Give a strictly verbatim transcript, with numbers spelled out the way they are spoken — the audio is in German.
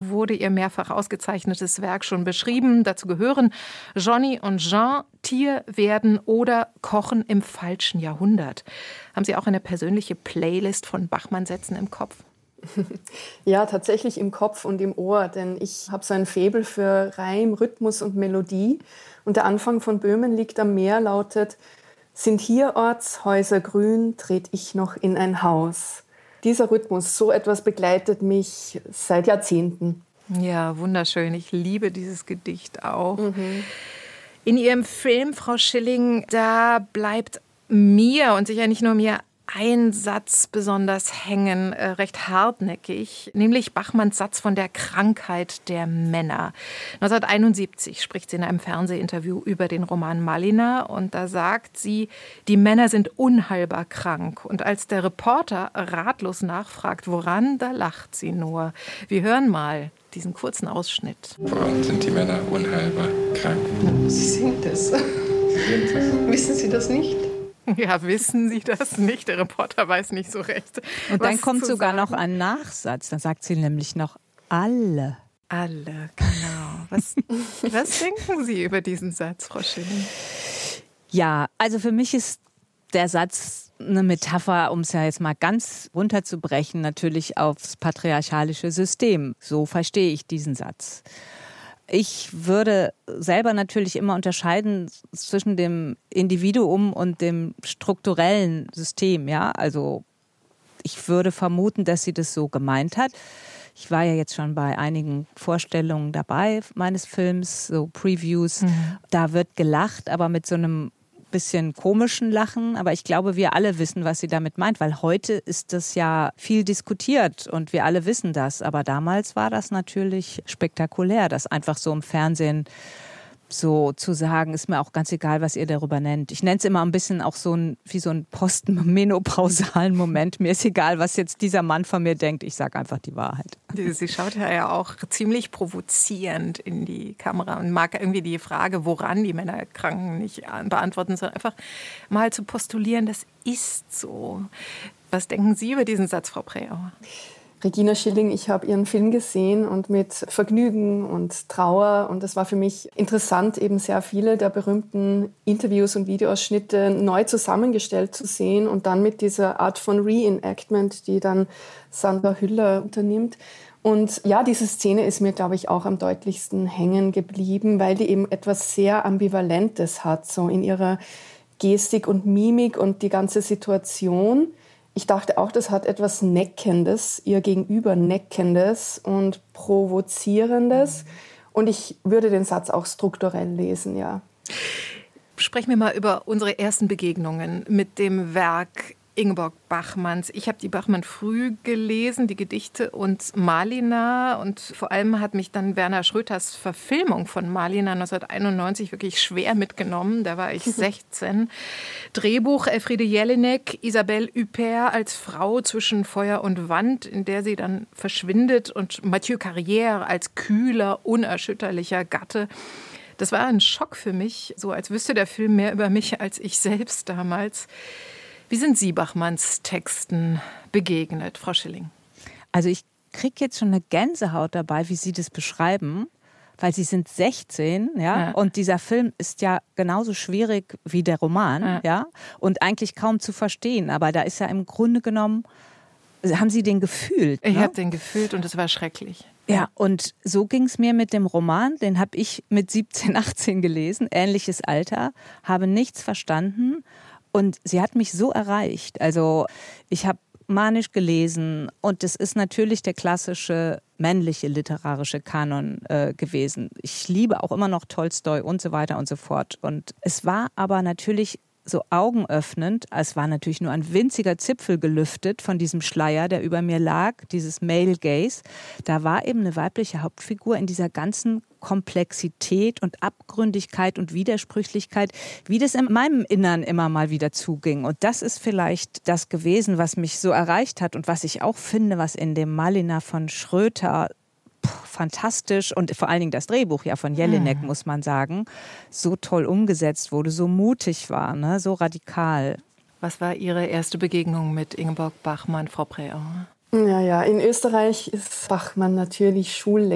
wurde ihr mehrfach ausgezeichnetes Werk schon beschrieben. Dazu gehören Johnny und Jean, Tier werden oder Kochen im falschen Jahrhundert. Haben Sie auch eine persönliche Playlist von Bachmann-Sätzen im Kopf? Ja, tatsächlich im Kopf und im Ohr, denn ich habe so ein Faible für Reim, Rhythmus und Melodie. Und der Anfang von Böhmen liegt am Meer lautet: Sind hierorts Häuser grün, tret ich noch in ein Haus. Dieser Rhythmus, so etwas begleitet mich seit Jahrzehnten. Ja, wunderschön. Ich liebe dieses Gedicht auch. Mhm. In Ihrem Film, Frau Schilling, da bleibt mir und sicher nicht nur mir ein Satz besonders hängen, äh, recht hartnäckig, nämlich Bachmanns Satz von der Krankheit der Männer. neunzehnhunderteinundsiebzig spricht sie in einem Fernsehinterview über den Roman Malina und da sagt sie, die Männer sind unheilbar krank. Und als der Reporter ratlos nachfragt, woran, da lacht sie nur. Wir hören mal diesen kurzen Ausschnitt. Woran sind die Männer unheilbar krank? Sie sind es. Sie sind es. Wissen Sie das nicht? Ja, wissen Sie das nicht? Der Reporter weiß nicht so recht. Und dann kommt sogar sagen. noch ein Nachsatz. Dann sagt sie nämlich noch alle. Alle, genau. Was, was denken Sie über diesen Satz, Frau Schilling? Ja, also für mich ist der Satz eine Metapher, um es ja jetzt mal ganz runterzubrechen, natürlich aufs patriarchalische System. So verstehe ich diesen Satz. Ich würde selber natürlich immer unterscheiden zwischen dem Individuum und dem strukturellen System. Ja, also ich würde vermuten, dass sie das so gemeint hat. Ich war ja jetzt schon bei einigen Vorstellungen dabei meines Films, so Previews. Mhm. Da wird gelacht, aber mit so einem bisschen komischen Lachen, aber ich glaube, wir alle wissen, was sie damit meint, weil heute ist das ja viel diskutiert und wir alle wissen das, aber damals war das natürlich spektakulär, das einfach so im Fernsehen so zu sagen, ist mir auch ganz egal, was ihr darüber nennt. Ich nenne es immer ein bisschen auch so ein, wie so einen postmenopausalen Moment. Mir ist egal, was jetzt dieser Mann von mir denkt. Ich sage einfach die Wahrheit. Sie schaut ja auch ziemlich provozierend in die Kamera und mag irgendwie die Frage, woran die Männer Kranken nicht beantworten, sondern einfach mal zu postulieren, das ist so. Was denken Sie über diesen Satz, Frau Preauer? Regina Schilling, ich habe Ihren Film gesehen und mit Vergnügen und Trauer. Und es war für mich interessant, eben sehr viele der berühmten Interviews und Videoausschnitte neu zusammengestellt zu sehen und dann mit dieser Art von Reenactment, die dann Sandra Hüller unternimmt. Und ja, diese Szene ist mir, glaube ich, auch am deutlichsten hängen geblieben, weil die eben etwas sehr Ambivalentes hat, so in ihrer Gestik und Mimik und die ganze Situation. Ich dachte auch, das hat etwas Neckendes, ihr Gegenüber Neckendes und Provozierendes. Und ich würde den Satz auch strukturell lesen, ja. Sprechen wir mal über unsere ersten Begegnungen mit dem Werk Ingeborg Bachmanns. Ich habe die Bachmann früh gelesen, die Gedichte und Malina. Und vor allem hat mich dann Werner Schröters Verfilmung von Malina neunzehnhunderteinundneunzig wirklich schwer mitgenommen. Da war ich sechzehn. Drehbuch Elfriede Jelinek, Isabelle Huppert als Frau zwischen Feuer und Wand, in der sie dann verschwindet. Und Mathieu Carrière als kühler, unerschütterlicher Gatte. Das war ein Schock für mich, so als wüsste der Film mehr über mich als ich selbst damals. Wie sind Sie Bachmanns Texten begegnet, Frau Schilling? Also ich kriege jetzt schon eine Gänsehaut dabei, wie Sie das beschreiben, weil Sie sind sechzehn, ja, ja. Und dieser Film ist ja genauso schwierig wie der Roman, ja. ja, und eigentlich kaum zu verstehen. Aber da ist ja im Grunde genommen, haben Sie den gefühlt? Ich ne? habe den gefühlt und es war schrecklich. Ja, und so ging es mir mit dem Roman, den habe ich mit siebzehn, achtzehn gelesen, ähnliches Alter, habe nichts verstanden. Und sie hat mich so erreicht. Also ich habe manisch gelesen und das ist natürlich der klassische männliche literarische Kanon äh, gewesen. Ich liebe auch immer noch Tolstoi und so weiter und so fort. Und es war aber natürlich so augenöffnend. Es war natürlich nur ein winziger Zipfel gelüftet von diesem Schleier, der über mir lag, dieses Male Gaze. Da war eben eine weibliche Hauptfigur in dieser ganzen Komplexität und Abgründigkeit und Widersprüchlichkeit, wie das in meinem Innern immer mal wieder zuging. Und das ist vielleicht das gewesen, was mich so erreicht hat und was ich auch finde, was in dem Malina von Schröter fantastisch und vor allen Dingen das Drehbuch ja von Jelinek, muss man sagen, so toll umgesetzt wurde, so mutig war, ne? So radikal. Was war Ihre erste Begegnung mit Ingeborg Bachmann, Frau Preauer? Ja, ja, in Österreich ist Bachmann natürlich Schullektüre.